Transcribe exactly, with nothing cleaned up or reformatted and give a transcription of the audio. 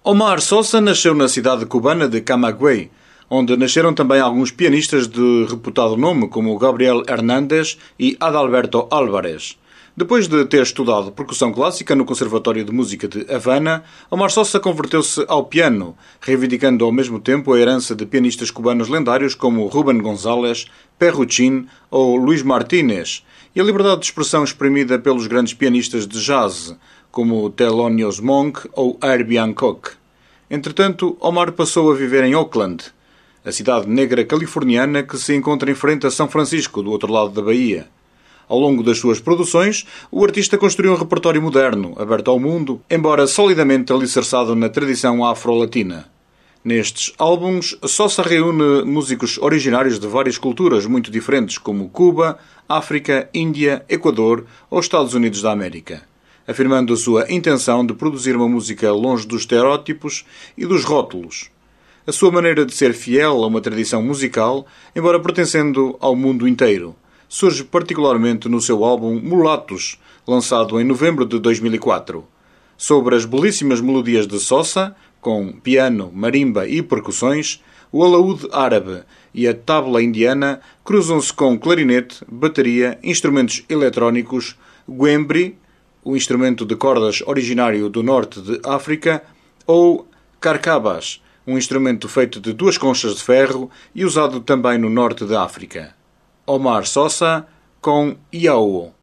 Omar Sosa nasceu na cidade cubana de Camagüey, onde nasceram também alguns pianistas de reputado nome, como Gabriel Hernández e Adalberto Álvarez. Depois de ter estudado percussão clássica no Conservatório de Música de Havana, Omar Sosa converteu-se ao piano, reivindicando ao mesmo tempo a herança de pianistas cubanos lendários como Rubén González, Perruchín ou Luís Martínez, e a liberdade de expressão exprimida pelos grandes pianistas de jazz, como Thelonious Monk ou Herbie Hancock. Entretanto, Omar passou a viver em Oakland, a cidade negra californiana que se encontra em frente a São Francisco, do outro lado da Bahia. Ao longo das suas produções, o artista construiu um repertório moderno, aberto ao mundo, embora solidamente alicerçado na tradição afro-latina. Nestes álbuns, Sosa reúne músicos originários de várias culturas muito diferentes, como Cuba, África, Índia, Equador ou Estados Unidos da América, afirmando a sua intenção de produzir uma música longe dos estereótipos e dos rótulos. A sua maneira de ser fiel a uma tradição musical, embora pertencendo ao mundo inteiro, surge particularmente no seu álbum Mulatos, lançado em novembro de dois mil e quatro. Sobre as belíssimas melodias de Sosa, com piano, marimba e percussões, o alaúde árabe e a tabla indiana cruzam-se com clarinete, bateria, instrumentos eletrónicos, guembre, o instrumento de cordas originário do norte de África, ou carcabas, um instrumento feito de duas conchas de ferro e usado também no norte da África. Omar Sosa com Iao.